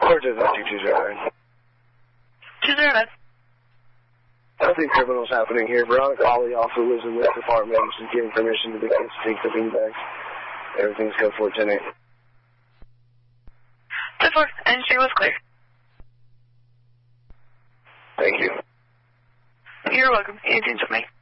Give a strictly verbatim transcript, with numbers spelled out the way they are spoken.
Or does that do two zero nine? two zero nine. Nothing criminal is happening here. Veronica Ollie also lives in this apartment. She's giving permission to the kids to take the beanbags. Everything's code four ten eight. ten four, and she was clear. Thank you. You're welcome. Anything's with me.